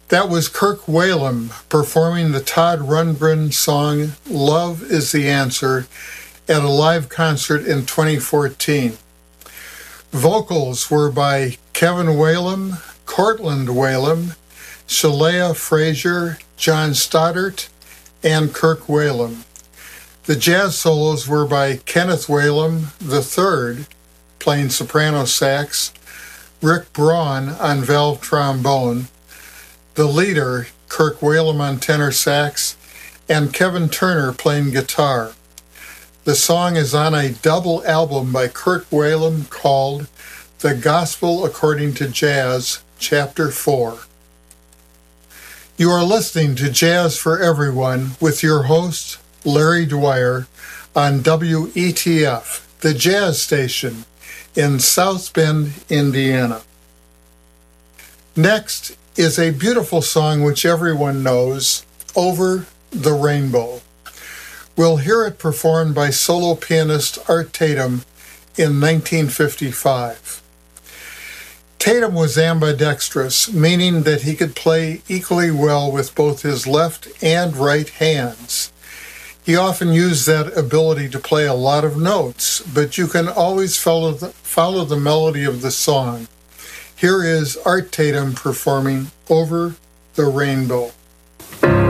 That was Kirk Whalum performing the Todd Rundgren song Love is the Answer at a live concert in 2014. Vocals were by Kevin Whalum, Cortland Whalum, Shalea Frazier, John Stoddart, and Kirk Whalum. The jazz solos were by Kenneth Whalum III, playing soprano sax, Rick Braun on valve trombone, the leader, Kirk Whalum on tenor sax, and Kevin Turner playing guitar. The song is on a double album by Kirk Whalum called The Gospel According to Jazz, Chapter 4. You are listening to Jazz for Everyone with your host, Larry Dwyer, on WETF, the jazz station in South Bend, Indiana. Next is a beautiful song which everyone knows, Over the Rainbow. We'll hear it performed by solo pianist Art Tatum in 1955. Tatum was ambidextrous, meaning that he could play equally well with both his left and right hands. He often used that ability to play a lot of notes, but you can always follow the melody of the song. Here is Art Tatum performing Over the Rainbow.